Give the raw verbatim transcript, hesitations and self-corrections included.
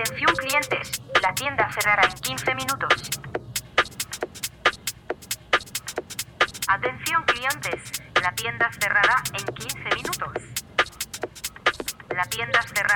Atención clientes, la tienda cerrará en quince minutos. Atención clientes, la tienda cerrará en quince minutos. La tienda cerrará.